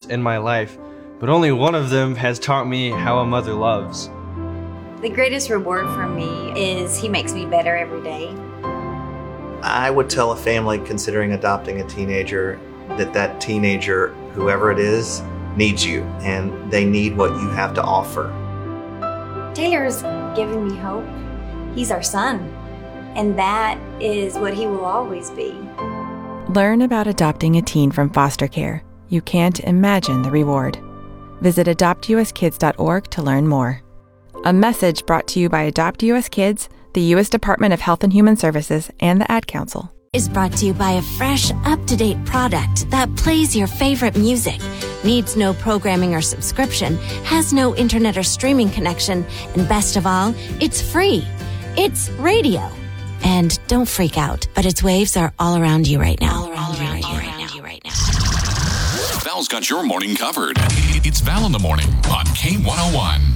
in my life, but only one of them has taught me how a mother loves. The greatest reward for me is he makes me better every day. I would tell a family considering adopting a teenager that teenager, whoever it is, needs you, and they need what you have to offer. Taylor's given me hope. He's our son, and that is what he will always be. Learn about adopting a teen from foster care. You can't imagine the reward. Visit adoptuskids.org to learn more. A message brought to you by Adopt US Kids, the U.S. Department of Health and Human Services, and the Ad Council. Is brought to you by a fresh, up-to-date product that plays your favorite music, needs no programming or subscription, has no internet or streaming connection, and best of all, it's free. It's radio. And don't freak out, but its waves are all around you right now. All around you right now. Val's got your morning covered. It's Val in the Morning on K101.